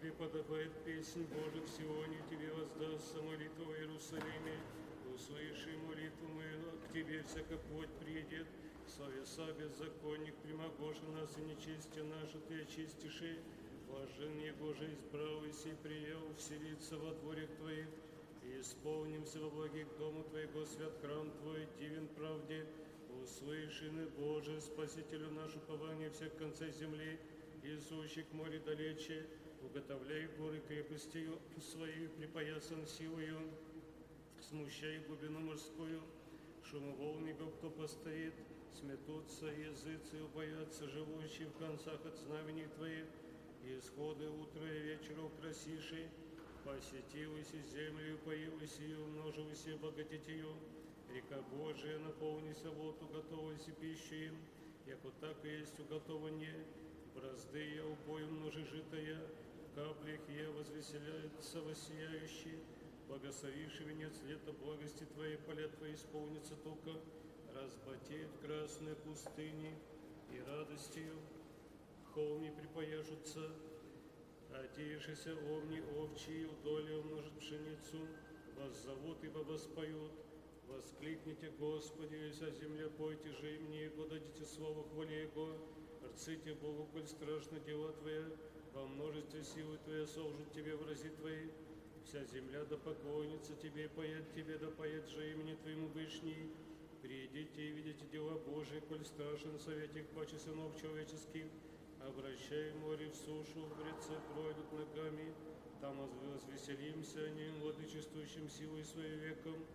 тебе подобает песнь Божия, в Сионе тебе воздастся молитва в Иерусалиме. Услыши молитву мою, к тебе всяка плоть придет. Словеса беззаконник, примогожи нас и нечестие наше, ты очистишь. Блажен его же избрал и си приел вселиться во дворях твоих. И исполнимся во благих дому твоего, свят храм твой, дивен правде. Услышаны, Боже, Спасителю наш, упование всех концей земли, и сущий к морю далече, уготовляй горы крепостью своей, припоясан силою, смущай глубину морскую, шуму волн ибо кто постоит, сметутся языцы, убоятся живущие в концах от знамений твоих, и исходы утра и вечера украсиши, посетилась землю, поилась ее, умножилась и обогатить ее. Река Божия, наполнися вод, уготовайся пищу им, яко так и есть уготование. Бразды я убою множи житая, в каплях я возвеселяется воссияющий. Благословивши венец лета благости твоей, поля твои исполнится только, разбатеет красные пустыни, и радостью холми припояжутся. Одеявшиеся овни овчие удоле умножат пшеницу, вас зовут, ибо воспоют. Воскликните, Господи, вся земля, пойте же и мне, Его дадите слово хвали Его. Рците Богу, коль страшно дела Твоя, во множестве силы Твоя служат Тебе врази Твои. Вся земля да поклонится Тебе, поет Тебе, да поет же имени Твоему Вышний. Придите и видите дела Божии, коль страшен совет их паче сынов человеческих. Обращай море в сушу, в реце пройдут ногами, там возвеселимся о нем, владычествующим силой своей веком.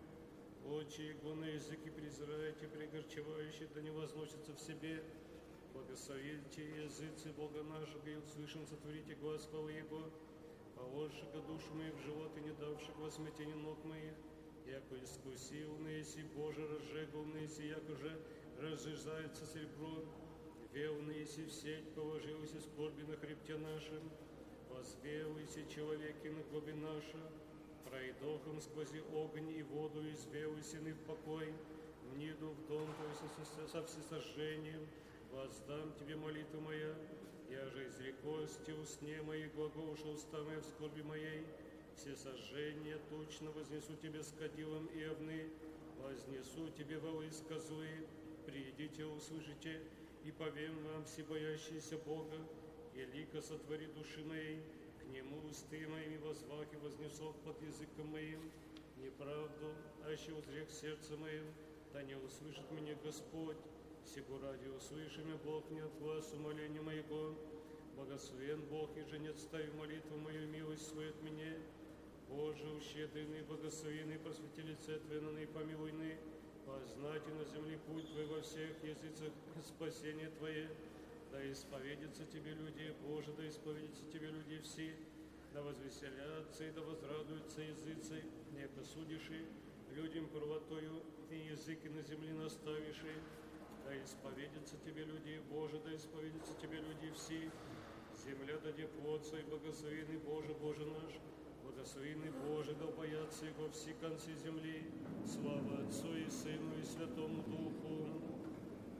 Очи его на языке презираете, пригорчевающие, да не возносятся в себе. Благословите языцы Бога нашего, и услышим, сотворите глаз хвалы Его. Положишь-ка душу мою в живот, и не давши во смятении ног моих. Яко искусил неси Боже, разжегал неси, яко же разжижается серебро. Вел неси в сеть, положился скорби на хребте нашем. Возвелыйся, человеки, на глоби наша. Пройдохом сквозь огонь и воду, извелыйся в покой. Вниду в дом твой со всесожжением. Воздам тебе молитву моя. Я же изрекости усне мои, глаголша уста моя в скорби моей. Все сожжения точно вознесу тебе с кадилом и овны. Вознесу тебе волы с козлы. Придите, услышите, и повем вам, всебоящиеся Бога, и лика сотвори души моей, к Нему усты моими возвах и вознесов под языком моим неправду, аще узрек сердце моим, да не услышит меня Господь. Сего ради услышим, Бог, не от вас умоления моего. Благословен Бог, и же не отстави молитву мою, милость свою от меня. Боже, ущедренный, благословенный, просвети лице Твое, на ны помилуй ны. Познайте на земле путь Твой во всех языцах спасение Твое. Да исповедятся Тебе люди, Боже, да исповедятся Тебе люди все. Да возвеселятся и да возрадуются языцы, неко судишь людям правотою, и языки на земле наставишь. Да исповедятся Тебе люди, Боже, да исповедятся Тебе люди все. Земля даде плод свой, благословенный Боже, Боже наш. Благословенный Боже, да боятся Его все концы земли. Слава Отцу и Сыну и Святому Духу.